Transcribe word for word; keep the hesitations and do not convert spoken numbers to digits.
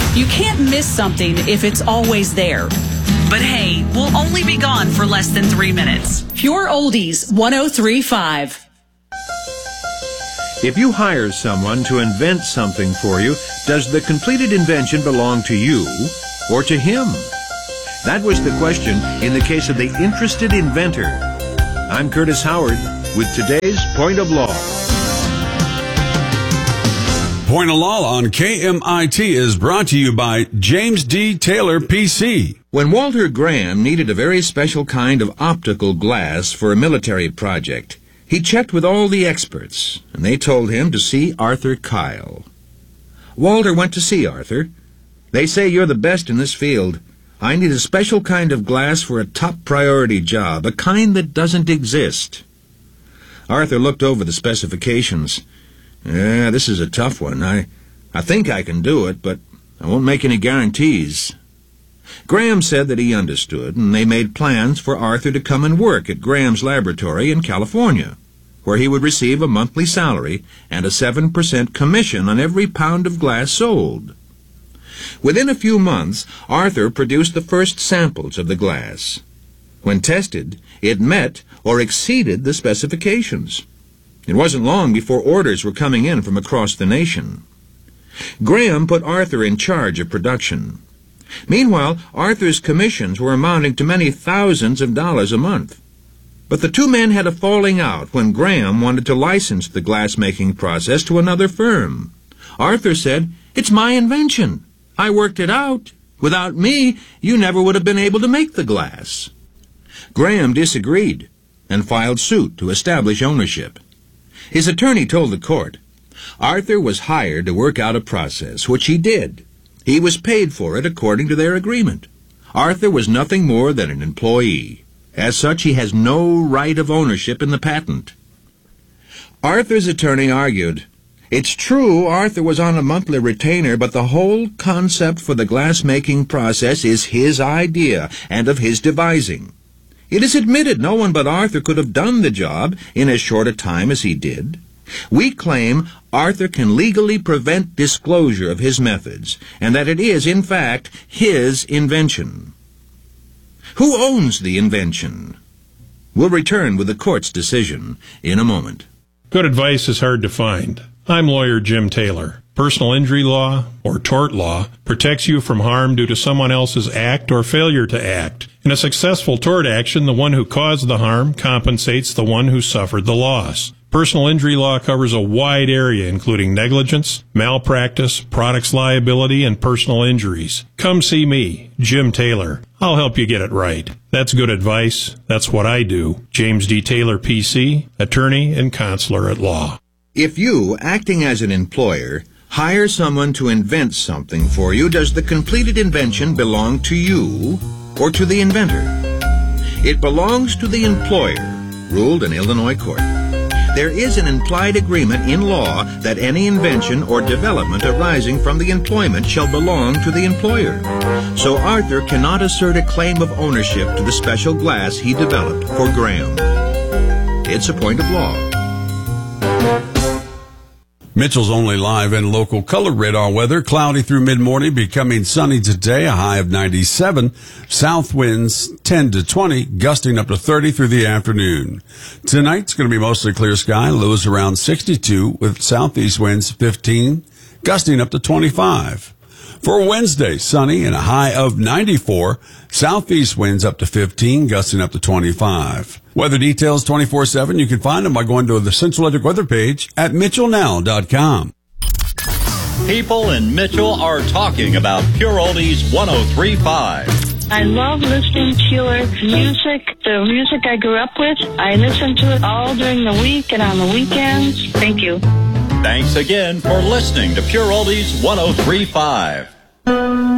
You can't miss something if it's always there. But hey, we'll only be gone for less than three minutes. Pure Oldies one oh three point five. If you hire someone to invent something for you, does the completed invention belong to you or to him? That was the question in the case of the interested inventor. I'm Curtis Howard with today's Point of Law. Point of Law on K M I T is brought to you by James D. Taylor, P C. When Walter Graham needed a very special kind of optical glass for a military project, he checked with all the experts, and they told him to see Arthur Kyle. Walter went to see Arthur. They say you're the best in this field. I need a special kind of glass for a top priority job, a kind that doesn't exist. Arthur looked over the specifications. Yeah, this is a tough one. I, I think I can do it, but I won't make any guarantees. Graham said that he understood, and they made plans for Arthur to come and work at Graham's laboratory in California, where he would receive a monthly salary and a seven percent commission on every pound of glass sold. Within a few months, Arthur produced the first samples of the glass. When tested, it met or exceeded the specifications. It wasn't long before orders were coming in from across the nation. Graham put Arthur in charge of production. Meanwhile, Arthur's commissions were amounting to many thousands of dollars a month. But the two men had a falling out when Graham wanted to license the glass-making process to another firm. Arthur said, "It's my invention. I worked it out. Without me, you never would have been able to make the glass." Graham disagreed and filed suit to establish ownership. His attorney told the court, Arthur was hired to work out a process, which he did. He was paid for it according to their agreement. Arthur was nothing more than an employee. As such, he has no right of ownership in the patent. Arthur's attorney argued, "It's true Arthur was on a monthly retainer, but the whole concept for the glass-making process is his idea and of his devising. It is admitted no one but Arthur could have done the job in as short a time as he did. We claim Arthur can legally prevent disclosure of his methods, and that it is, in fact, his invention." Who owns the invention? We'll return with the court's decision in a moment. Good advice is hard to find. I'm lawyer Jim Taylor. Personal injury law, or tort law, protects you from harm due to someone else's act or failure to act. In a successful tort action, the one who caused the harm compensates the one who suffered the loss. Personal injury law covers a wide area, including negligence, malpractice, products liability, and personal injuries. Come see me, Jim Taylor. I'll help you get it right. That's good advice. That's what I do. James D. Taylor, P C, attorney and counselor at law. If you, acting as an employer, hire someone to invent something for you, does the completed invention belong to you or to the inventor? It belongs to the employer, ruled an Illinois court. There is an implied agreement in law that any invention or development arising from the employment shall belong to the employer. So Arthur cannot assert a claim of ownership to the special glass he developed for Graham. It's a point of law. Mitchell's Only Live and Local Color Radar weather. Cloudy through mid-morning, becoming sunny today, a high of ninety-seven. South winds ten to twenty, gusting up to thirty through the afternoon. Tonight's going to be mostly clear sky, lows around sixty-two, with southeast winds fifteen, gusting up to twenty-five. For Wednesday, sunny and a high of ninety-four, southeast winds up to fifteen, gusting up to twenty-five. Weather details twenty-four seven. You can find them by going to the Central Electric weather page at mitchell now dot com. People in Mitchell are talking about Pure Oldies one oh three point five. I love listening to your music, the music I grew up with. I listen to it all during the week and on the weekends. Thank you. Thanks again for listening to Pure Oldies one oh three point five.